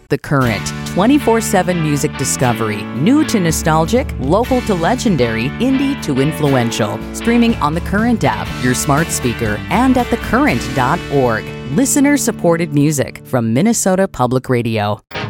The Current, 24/7 music discovery, new to nostalgic, local to legendary, indie to influential. Streaming on the Current app, your smart speaker, and at thecurrent.org. Listener-supported music from Minnesota Public Radio.